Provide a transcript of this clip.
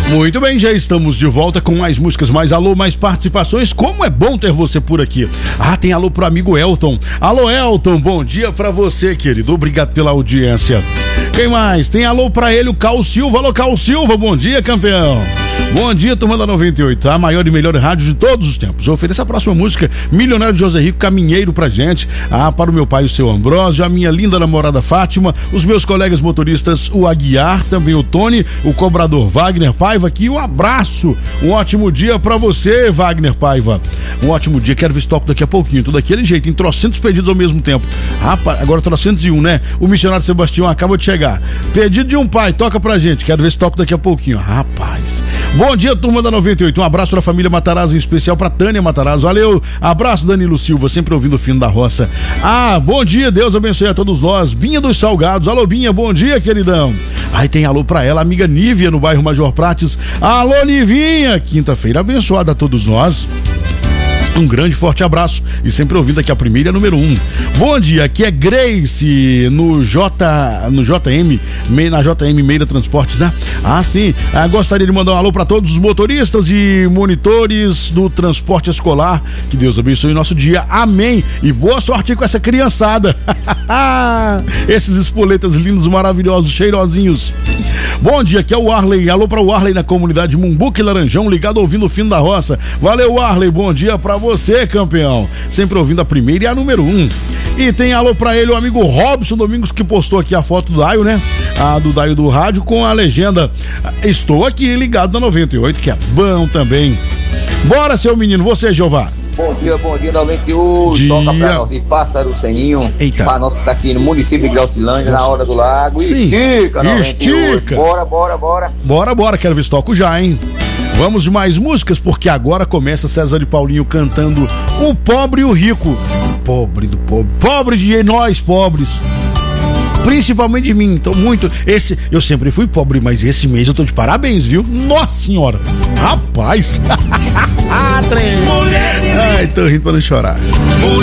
Muito bem, já estamos de volta com mais músicas, mais alô, mais participações. Como é bom ter você por aqui. Tem alô pro amigo Elton. Alô, Elton, bom dia pra você, querido. Obrigado pela audiência. Quem mais? Tem alô pra ele, o Cal Silva. Alô, Cal Silva, bom dia, campeão. Bom dia, turma da 98, a maior e melhor rádio de todos os tempos. Eu ofereço a próxima música, Milionário de José Rico, Caminheiro, pra gente. Para o meu pai, o seu Ambrósio, a minha linda namorada Fátima, os meus colegas motoristas, o Aguiar, também o Tony, o cobrador Wagner Paiva aqui. Um abraço, um ótimo dia pra você, Wagner Paiva. Um ótimo dia, quero ver se toco daqui a pouquinho, tudo daquele jeito, em trocentos pedidos ao mesmo tempo. Rapaz, agora 301, né? O missionário Sebastião acaba de chegar. Pedido de um pai, toca pra gente, quero ver se toco daqui a pouquinho. Rapaz. Bom dia, turma da 98. Um abraço pra família Matarazzo, em especial pra Tânia Matarazzo. Valeu, abraço, Danilo Silva, sempre ouvindo o fino da roça. Bom dia, Deus abençoe a todos nós. Binha dos Salgados, alô Binha, bom dia, queridão. Tem alô pra ela, amiga Nívia, no bairro Major Prates. Alô, Nivinha, quinta-feira abençoada a todos nós. Um grande forte abraço e sempre ouvindo aqui a primeira número 1. Bom dia, aqui é Grace no JM, na JM Meira Transportes, né? Sim. Gostaria de mandar um alô para todos os motoristas e monitores do transporte escolar. Que Deus abençoe o nosso dia. Amém. E boa sorte com essa criançada. Esses espoletas lindos, maravilhosos, cheirosinhos. Bom dia, aqui é o Arley. Alô para o Arley na comunidade Mumbuca e Laranjão, ligado ouvindo o fino da roça. Valeu, Arley. Bom dia pra você, campeão. Sempre ouvindo a primeira e a número 1. E tem alô pra ele, o amigo Robson Domingos, que postou aqui a foto do Daio, né? Do Daio do rádio com a legenda: estou aqui ligado na 98, que é bom também. Bora, seu menino, você, Jeová. Bom dia, 98. Toca pra nós e Pássaro Seninho. Eita. Pra nós que tá aqui no município de Graucilândia, na hora do lago. Sim. Estica, 98. Estica. Bora, quero ver se toco já, hein? Vamos de mais músicas, porque agora começa César e Paulinho cantando O Pobre e o Rico. Pobre do pobre. Pobre de nós, pobres. Principalmente de mim, então muito. Eu sempre fui pobre, mas esse mês eu tô de parabéns, viu? Nossa senhora! Rapaz! Trem! Tô rindo pra não chorar.